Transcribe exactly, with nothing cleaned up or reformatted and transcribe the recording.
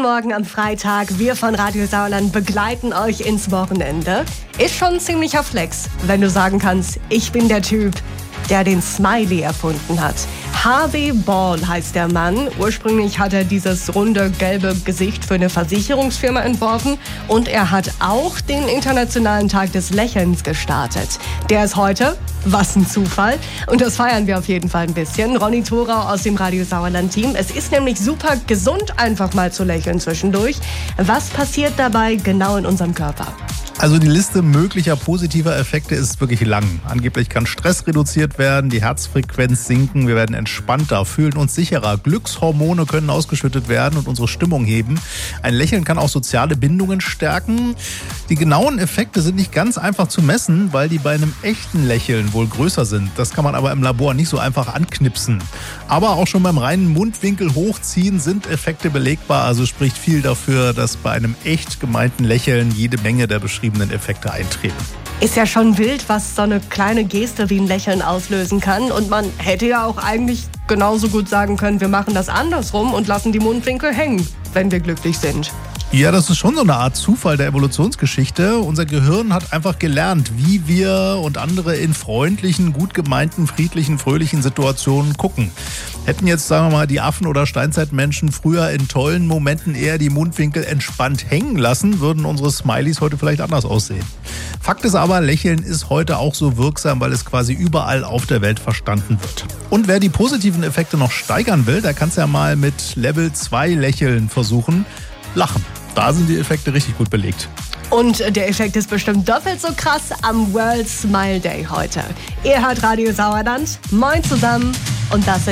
Morgen am Freitag. Wir von Radio Sauerland begleiten euch ins Wochenende. Ist schon ein ziemlicher Flex, wenn du sagen kannst, ich bin der Typ, der den Smiley erfunden hat. Harvey Ball heißt der Mann. Ursprünglich hat er dieses runde, gelbe Gesicht für eine Versicherungsfirma entworfen. Und er hat auch den Internationalen Tag des Lächelns gestartet. Der ist heute, was ein Zufall. Und das feiern wir auf jeden Fall ein bisschen. Ronny Thorau aus dem Radio Sauerland-Team. Es ist nämlich super gesund, einfach mal zu lächeln zwischendurch. Was passiert dabei genau in unserem Körper? Also die Liste möglicher positiver Effekte ist wirklich lang. Angeblich kann Stress reduziert werden, die Herzfrequenz sinken, wir werden entspannter, fühlen uns sicherer, Glückshormone können ausgeschüttet werden und unsere Stimmung heben. Ein Lächeln kann auch soziale Bindungen stärken. Die genauen Effekte sind nicht ganz einfach zu messen, weil die bei einem echten Lächeln wohl größer sind. Das kann man aber im Labor nicht so einfach anknipsen. Aber auch schon beim reinen Mundwinkel hochziehen sind Effekte belegbar, also spricht viel dafür, dass bei einem echt gemeinten Lächeln jede Menge der beschriebenen Effekte eintreten. Ist ja schon wild, was so eine kleine Geste wie ein Lächeln auslösen kann. Und man hätte ja auch eigentlich genauso gut sagen können, wir machen das andersrum und lassen die Mundwinkel hängen, wenn wir glücklich sind. Ja, das ist schon so eine Art Zufall der Evolutionsgeschichte. Unser Gehirn hat einfach gelernt, wie wir und andere in freundlichen, gut gemeinten, friedlichen, fröhlichen Situationen gucken. Hätten jetzt, sagen wir mal, die Affen oder Steinzeitmenschen früher in tollen Momenten eher die Mundwinkel entspannt hängen lassen, würden unsere Smileys heute vielleicht anders aussehen. Fakt ist aber, Lächeln ist heute auch so wirksam, weil es quasi überall auf der Welt verstanden wird. Und wer die positiven Effekte noch steigern will, der kann es ja mal mit Level zwei Lächeln versuchen. Lachen. Da sind die Effekte richtig gut belegt. Und der Effekt ist bestimmt doppelt so krass am World Smile Day heute. Ihr hört Radio Sauerland. Moin zusammen. Und das